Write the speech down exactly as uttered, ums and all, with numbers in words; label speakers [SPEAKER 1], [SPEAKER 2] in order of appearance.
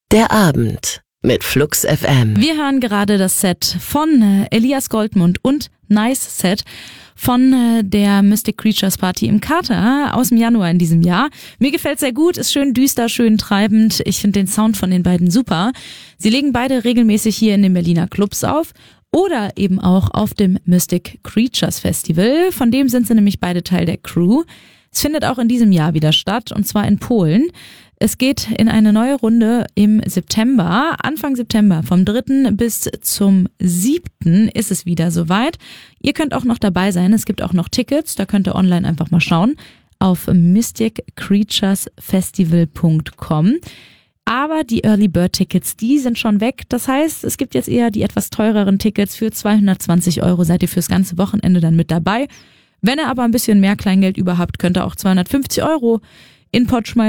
[SPEAKER 1] Der Abend mit Flux F M.
[SPEAKER 2] Wir hören gerade das Set von äh, Elias Goldmund und Nice Set von äh, der Mystic Creatures Party im Kater aus dem Januar in diesem Jahr. Mir gefällt sehr gut, ist schön düster, schön treibend. Ich finde den Sound von den beiden super. Sie legen beide regelmäßig hier in den Berliner Clubs auf oder eben auch auf dem Mystic Creatures Festival. Von dem sind sie nämlich beide Teil der Crew. Es findet auch in diesem Jahr wieder statt, und zwar in Polen. Es geht in eine neue Runde im September, Anfang September, vom dritten bis zum siebten ist es wieder soweit. Ihr könnt auch noch dabei sein, es gibt auch noch Tickets, da könnt ihr online einfach mal schauen auf mystic creatures festival punkt com. Aber die Early Bird Tickets, die sind schon weg. Das heißt, es gibt jetzt eher die etwas teureren Tickets. Für zweihundertzwanzig Euro seid ihr fürs ganze Wochenende dann mit dabei. Wenn ihr aber ein bisschen mehr Kleingeld über habt, könnt ihr auch zweihundertfünfzig Euro in den Pott schmeißen.